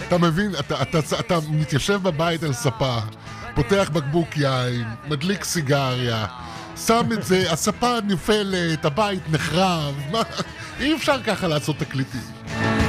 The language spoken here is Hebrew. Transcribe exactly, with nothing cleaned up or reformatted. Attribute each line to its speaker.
Speaker 1: אתה מבין, אתה, אתה, אתה, אתה מתיישב בבית על ספה, פותח בקבוק יין, מדליק סיגריה, שם את זה, הספה נפלת, הבית נחרב, מה? אי אפשר ככה לעשות תקליטים.